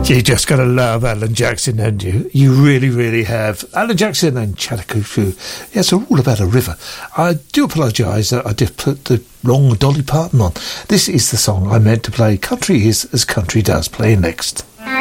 You just got to love Alan Jackson, haven't you? You really, really have. Alan Jackson and Chattahoochee. Yes, they're all about a river. I do apologise that I did put the wrong Dolly Parton on. This is the song I meant to play. Country is as country does. Play next.